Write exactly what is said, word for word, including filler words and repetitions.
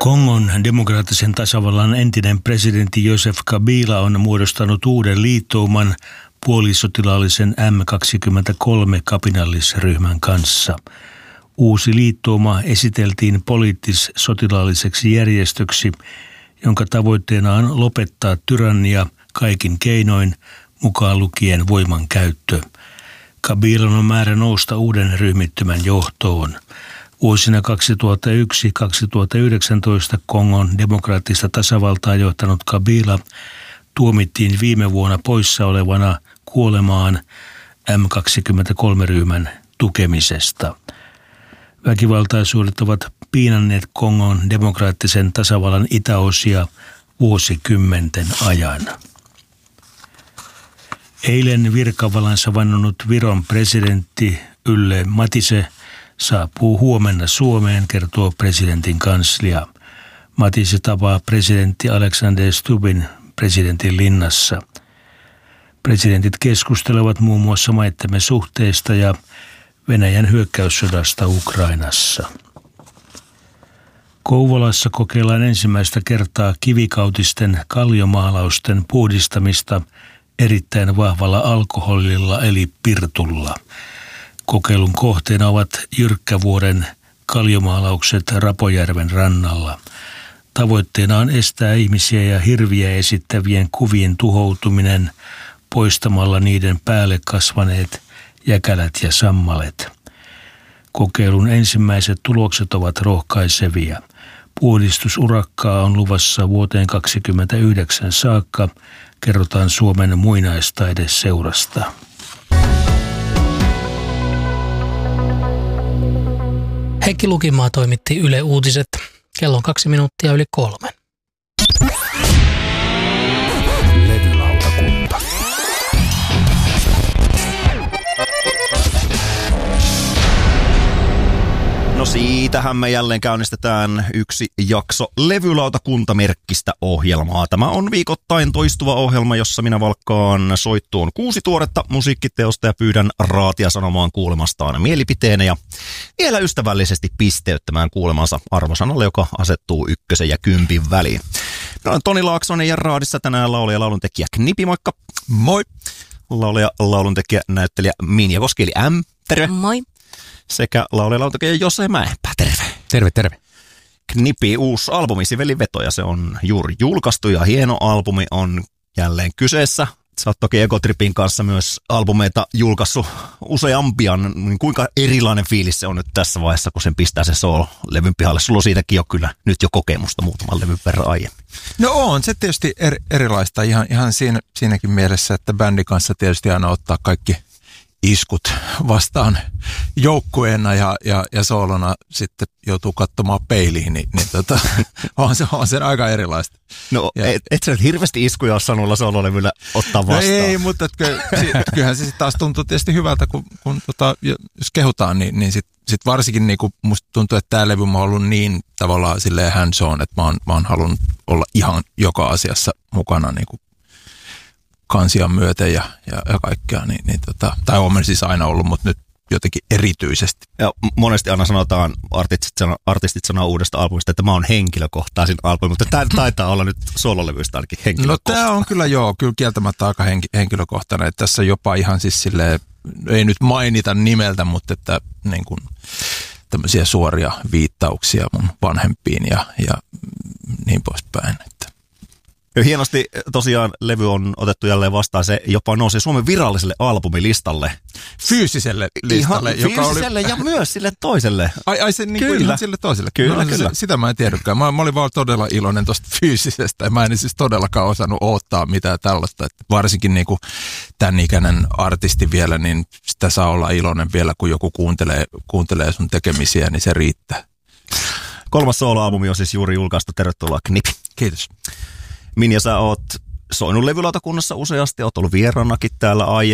Kongon demokraattisen tasavallan entinen presidentti Joseph Kabila on muodostanut uuden liittouman puolisotilaallisen M kaksikymmentäkolme kapinallisryhmän kanssa. Uusi liittouma esiteltiin poliittis-sotilaalliseksi järjestöksi, jonka tavoitteena on lopettaa tyrannia kaikin keinoin, mukaan lukien voiman käyttö. Kabilan on määrä nousta uuden ryhmittymän johtoon. Vuosina kaksituhattayksi kaksituhattayhdeksäntoista Kongon demokraattista tasavaltaa johtanut Kabila tuomittiin viime vuonna poissa olevana kuolemaan M kaksikymmentäkolme-ryhmän tukemisesta. Väkivaltaisuudet ovat piinanneet Kongon demokraattisen tasavallan itäosia vuosikymmenten ajan. Eilen virkavalansa vannonut Viron presidentti Yle Matise saapuu huomenna Suomeen, kertoo presidentin kanslia. Matise tapaa presidentti Alexander Stubbin presidentin linnassa. Presidentit keskustelevat muun muassa maittemme suhteista ja Venäjän hyökkäyssodasta Ukrainassa. Kouvolassa kokeillaan ensimmäistä kertaa kivikautisten kaljomaalausten puhdistamista erittäin vahvalla alkoholilla eli pirtulla. Kokeilun kohteena ovat Jyrkkävuoren kaljomaalaukset Rapojärven rannalla. Tavoitteena on estää ihmisiä ja hirviä esittävien kuvien tuhoutuminen poistamalla niiden päälle kasvaneet jäkälät ja sammalet. Kokeilun ensimmäiset tulokset ovat rohkaisevia. Puhdistusurakkaa on luvassa vuoteen kaksikymmentäyhdeksän saakka, kerrotaan Suomen muinaistaideseurasta. Heikki Lukimaa toimitti Yle Uutiset. Kello on kaksi minuuttia yli kolme. Levylautakunta. No siitähän me jälleen käynnistetään yksi jakso Levylautakuntamerkkistä ohjelmaa. Tämä on viikoittain toistuva ohjelma, jossa minä valkkaan soittoon kuusi tuoretta musiikkiteosta ja pyydän raatia sanomaan kuulemastaan mielipiteenä ja vielä ystävällisesti pisteyttämään kuulemansa arvosanalle, joka asettuu ykkösen ja kympin väliin. Minä olen Toni Laaksonen ja raadissa tänään laulaja ja lauluntekijä Knipi, moikka. Moi. Laulaja, lauluntekijä, näyttelijä Minja Koski, eli M, terve. Moi. Sekä laulaja, lauluntekijä Jose Mäenpää, terve. Terve, terve. Knipi, uusi albumi Sivelin veto, ja se on juuri julkaistu ja hieno albumi on jälleen kyseessä. Sä oot toki Egotripin kanssa myös albumeita julkaissut useampia. Niin kuinka erilainen fiilis se on nyt tässä vaiheessa, kun sen pistää se soolo-levyn pihalle? Sulla on siitäkin jo kyllä nyt jo kokemusta muutaman levyn verran aiemmin. No on se tietysti er, erilaista ihan, ihan siinä, siinäkin mielessä, että bändin kanssa tietysti aina ottaa kaikki iskut vastaan joukkueena ja, ja, ja soolona sitten joutuu katsomaan peiliin, niin, niin tota, on, se, on se aika erilaista. No ja, et, et sä nyt hirveästi iskuja ole saanut soololevyllä ottaa vastaan. No ei, mutta et, kyllähän se sitten taas tuntuu tietysti hyvältä, kun, kun tota, jos kehutaan, niin, niin sitten sit varsinkin niin kuin musta tuntuu, että tämä levy mä oon ollut niin tavallaan silleen hands on, että mä oon, mä oon halunnut olla ihan joka asiassa mukana niin kuin kansia myöten ja, ja, ja kaikkea, niin, niin tota, tai on siis aina ollut, mutta nyt jotenkin erityisesti. Ja monesti aina sanotaan, artistit sanoo, artistit sanoo uudesta albumista, että mä oon henkilökohtaisin albumi, mutta tämä taitaa olla nyt soololevyistä ainakin henkilökohtainen. No tämä on kyllä joo, kyllä kieltämättä aika henkilökohtainen, että tässä jopa ihan siis silleen, ei nyt mainita nimeltä, mutta että niin kuin tämmöisiä suoria viittauksia mun vanhempiin ja, ja niin poispäin, että ja hienosti tosiaan levy on otettu jälleen vastaan. Se jopa nousi Suomen viralliselle albumilistalle. Fyysiselle listalle. Ihan joka fyysiselle oli ja myös sille toiselle. Ai, ai se niin kuin ihan sille toiselle. Kyllä, no, kyllä. Se, sitä mä en tiedäkään. Mä, mä olin vaan todella iloinen tuosta fyysisestä. Mä en siis todellakaan osannut odottaa mitään tällaista. Että varsinkin niin kuin tämän ikäinen artisti vielä, niin sitä saa olla iloinen vielä, kun joku kuuntelee, kuuntelee sun tekemisiä, niin se riittää. Kolmas soloalbumi on siis juuri julkaistu. Tervetuloa Knipi. Kiitos. Minja, sä oot soinut levylautakunnassa useasti, oot ollut vieraanakin täällä aiemmin.